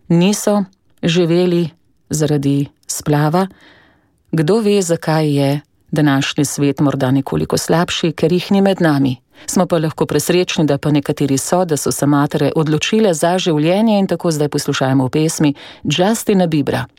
niso živeli zaradi splava. Kdo ve, zakaj je današnji svet morda nekoliko slabši, ker jih ni med nami. Smo pa lahko presrečni, da pa nekateri so, da so se matere odločile za življenje in tako zdaj poslušajmo v pesmi Justina Biebra.